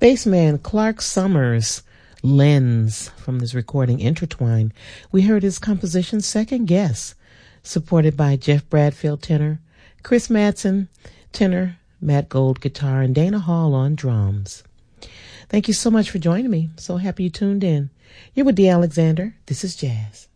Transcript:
Bassman Clark Summers' Lens from this recording Intertwine. We heard his composition Second Guess, supported by Jeff Bradfield tenor, Chris Madsen tenor, Matt Gold guitar, and Dana Hall on drums. Thank you so much for joining me. So happy you tuned in. You're with Dee Alexander. This is Jazz.